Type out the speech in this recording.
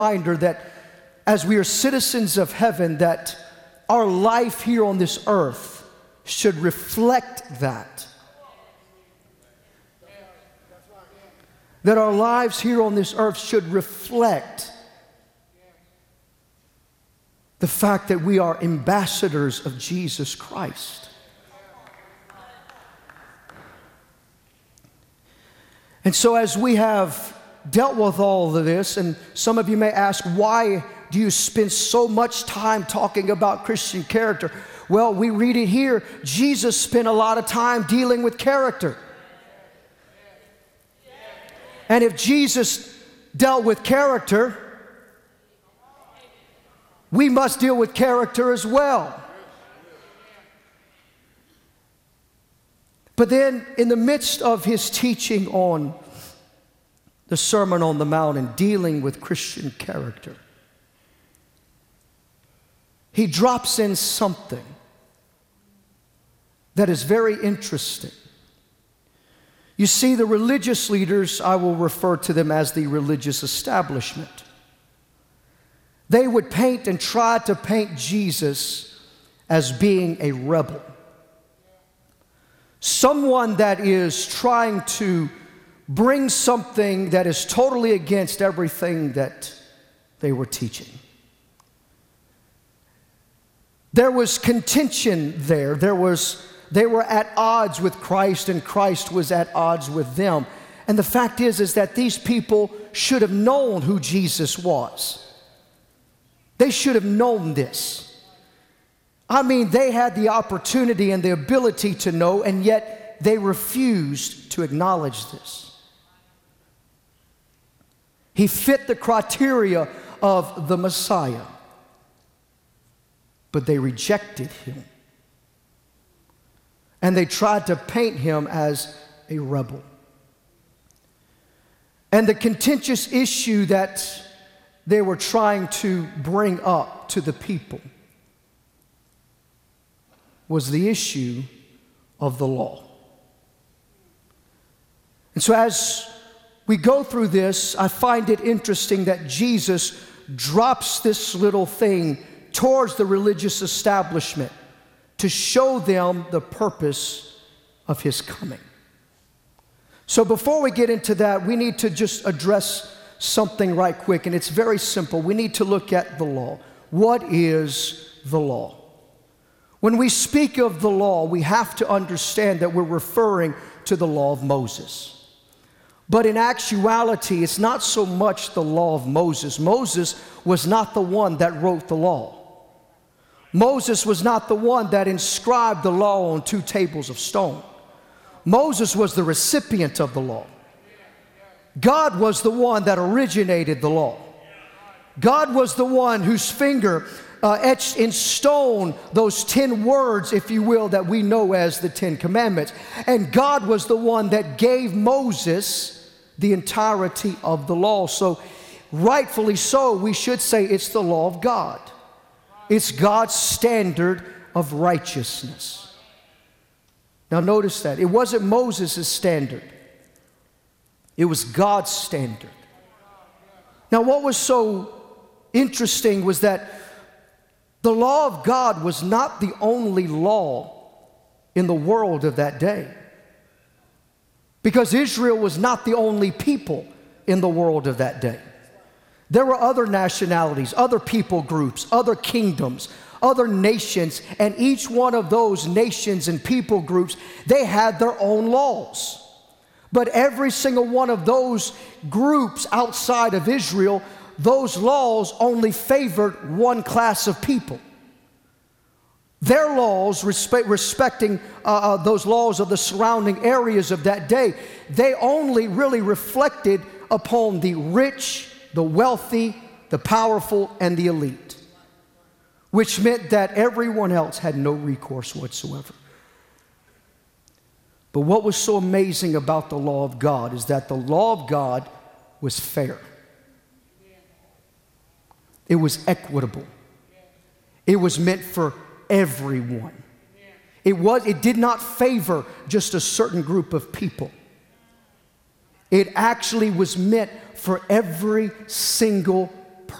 Reminder that as we are citizens of heaven, that our life here on this earth should reflect that. That our lives here on this earth should reflect the fact that we are ambassadors of Jesus Christ. And so as we have dealt with all of this, and some of you may ask, why do you spend so much time talking about Christian character? Well, we read it here. Jesus spent a lot of time dealing with character. And if Jesus dealt with character, we must deal with character as well. But then in the midst of his teaching on the Sermon on the Mount and dealing with Christian character, he drops in something that is very interesting. You see, the religious leaders, I will refer to them as the religious establishment. They would paint and try to paint Jesus as being a rebel. Someone that is trying to bring something that is totally against everything that they were teaching. There was contention there. They were at odds with Christ, and Christ was at odds with them. And the fact is that these people should have known who Jesus was. They should have known this. I mean, they had the opportunity and the ability to know, and yet they refused to acknowledge this. He fit the criteria of the Messiah, but they rejected him. And they tried to paint him as a rebel. And the contentious issue that they were trying to bring up to the people was the issue of the law. And so as we go through this, I find it interesting that Jesus drops this little thing towards the religious establishment to show them the purpose of his coming. So before we get into that, we need to just address something right quick, and it's very simple. We need to look at the law. What is the law? When we speak of the law, we have to understand that we're referring to the law of Moses. But in actuality, it's not so much the law of Moses. Moses was not the one that wrote the law. Moses was not the one that inscribed the law on 2 tables of stone. Moses was the recipient of the law. God was the one that originated the law. God was the one whose finger etched in stone those 10 words, if you will, that we know as the 10 Commandments. And God was the one that gave Moses the entirety of the law. So rightfully so, we should say it's the law of God. It's God's standard of righteousness. Now notice that. It wasn't Moses' standard. It was God's standard. Now what was so interesting was that the law of God was not the only law in the world of that day. Because Israel was not the only people in the world of that day. There were other nationalities, other people groups, other kingdoms, other nations, and each one of those nations and people groups, they had their own laws. But every single one of those groups outside of Israel, those laws only favored one class of people. Their laws, respecting those laws of the surrounding areas of that day, they only really reflected upon the rich, the wealthy, the powerful, and the elite, which meant that everyone else had no recourse whatsoever. But what was so amazing about the law of God is that the law of God was fair. It was equitable. It was meant for everyone. It did not favor just a certain group of people. It actually was meant for every single